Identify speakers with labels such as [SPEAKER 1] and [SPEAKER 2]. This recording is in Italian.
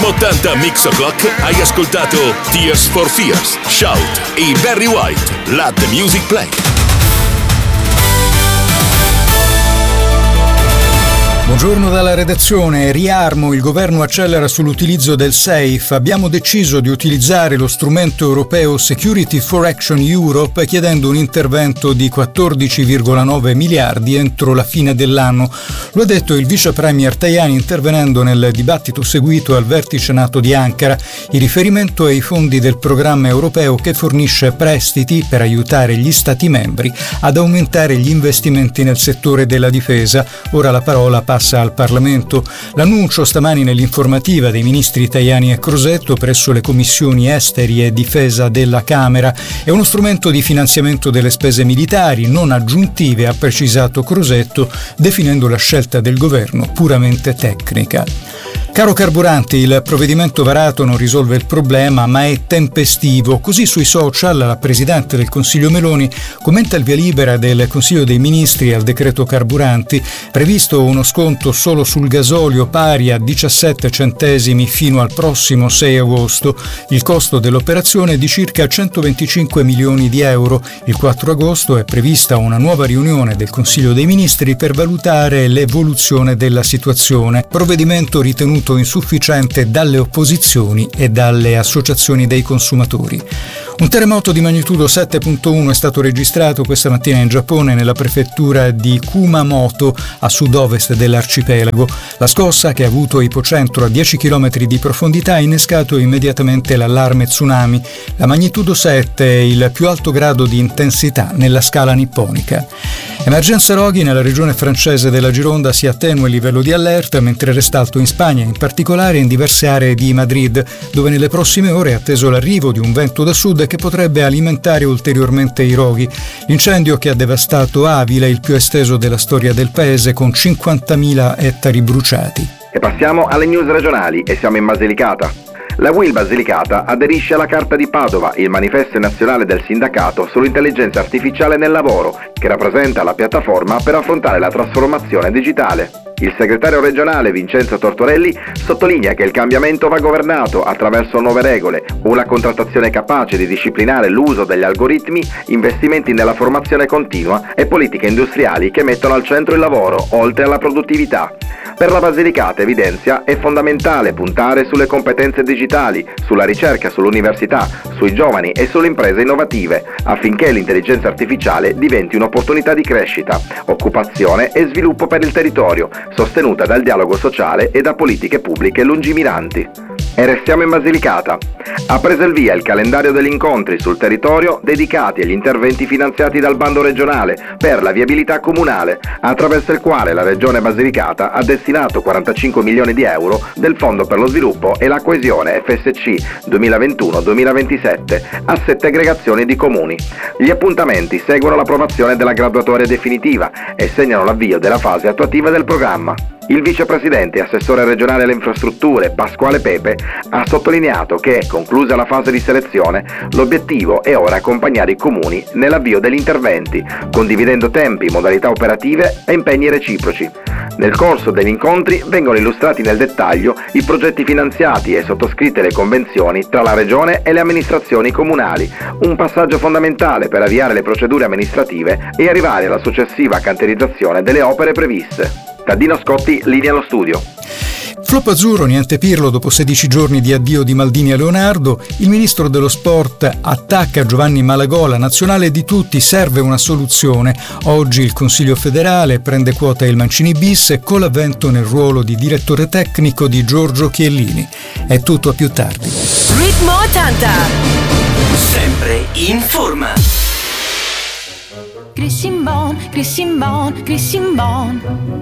[SPEAKER 1] 80 Mix O'Clock hai ascoltato Tears for Fears, Shout e Barry White, Let the Music Play.
[SPEAKER 2] Buongiorno dalla redazione. Riarmo, il governo accelera sull'utilizzo del SAFE. Abbiamo deciso di utilizzare lo strumento europeo Security for Action Europe chiedendo un intervento di 14,9 miliardi entro la fine dell'anno. Lo ha detto il vice premier Tajani intervenendo nel dibattito seguito al vertice NATO di Ankara. Il riferimento è ai fondi del programma europeo che fornisce prestiti per aiutare gli Stati membri ad aumentare gli investimenti nel settore della difesa. Ora la parola passa al Parlamento. L'annuncio stamani nell'informativa dei ministri Tajani e Crosetto presso le commissioni esteri e difesa della Camera è uno strumento di finanziamento delle spese militari non aggiuntive, ha precisato Crosetto, definendo la scelta del governo puramente tecnica. Caro carburanti, il provvedimento varato non risolve il problema, ma è tempestivo. Così sui social la Presidente del Consiglio Meloni commenta il via libera del Consiglio dei Ministri al decreto carburanti, previsto uno sconto solo sul gasolio pari a 17 centesimi fino al prossimo 6 agosto. Il costo dell'operazione è di circa 125 milioni di euro. Il 4 agosto è prevista una nuova riunione del Consiglio dei Ministri per valutare l'evoluzione della situazione. Provvedimento ritenuto insufficiente dalle opposizioni e dalle associazioni dei consumatori. Un terremoto di magnitudo 7.1 è stato registrato questa mattina in Giappone nella prefettura di Kumamoto a sud-ovest dell'arcipelago. La scossa, che ha avuto ipocentro a 10 km di profondità, ha innescato immediatamente l'allarme tsunami. La magnitudo 7 è il più alto grado di intensità nella scala nipponica. Emergenza roghi nella regione francese della Gironda, si attenua il livello di allerta, mentre resta alto in Spagna, in particolare in diverse aree di Madrid, dove nelle prossime ore è atteso l'arrivo di un vento da sud che potrebbe alimentare ulteriormente i roghi. L'incendio che ha devastato Avila è il più esteso della storia del paese, con 50.000 ettari bruciati.
[SPEAKER 3] E passiamo alle news regionali e siamo in Basilicata. La UIL Basilicata aderisce alla Carta di Padova, il manifesto nazionale del sindacato sull'intelligenza artificiale nel lavoro, che rappresenta la piattaforma per affrontare la trasformazione digitale. Il segretario regionale Vincenzo Tortorelli sottolinea che il cambiamento va governato attraverso nuove regole, una contrattazione capace di disciplinare l'uso degli algoritmi, investimenti nella formazione continua e politiche industriali che mettono al centro il lavoro, oltre alla produttività. Per la Basilicata, evidenzia, è fondamentale puntare sulle competenze digitali, sulla ricerca, sull'università, sui giovani e sulle imprese innovative, affinché l'intelligenza artificiale diventi un'opportunità di crescita, occupazione e sviluppo per il territorio, sostenuta dal dialogo sociale e da politiche pubbliche lungimiranti. E restiamo in Basilicata. Ha preso il via il calendario degli incontri sul territorio dedicati agli interventi finanziati dal bando regionale per la viabilità comunale, attraverso il quale la Regione Basilicata ha destinato 45 milioni di euro del Fondo per lo Sviluppo e la Coesione FSC 2021-2027 a 7 aggregazioni di comuni. Gli appuntamenti seguono l'approvazione della graduatoria definitiva e segnano l'avvio della fase attuativa del programma. Il vicepresidente e assessore regionale alle infrastrutture Pasquale Pepe ha sottolineato che, conclusa la fase di selezione, l'obiettivo è ora accompagnare i comuni nell'avvio degli interventi, condividendo tempi, modalità operative e impegni reciproci. Nel corso degli incontri vengono illustrati nel dettaglio i progetti finanziati e sottoscritte le convenzioni tra la Regione e le amministrazioni comunali, un passaggio fondamentale per avviare le procedure amministrative e arrivare alla successiva cantierizzazione delle opere previste. Da Dino Scotti, linea allo studio.
[SPEAKER 2] Flop azzurro, niente Pirlo, dopo 16 giorni di addio di Maldini a Leonardo. Il ministro dello sport attacca Giovanni Malagò, la nazionale di tutti, serve una soluzione. Oggi il Consiglio federale prende quota il Mancini bis con l'avvento nel ruolo di direttore tecnico di Giorgio Chiellini. È tutto, a più tardi.
[SPEAKER 4] Ritmo 80, sempre in forma.
[SPEAKER 5] Chris Simon, Chris Simon, Chris Simon.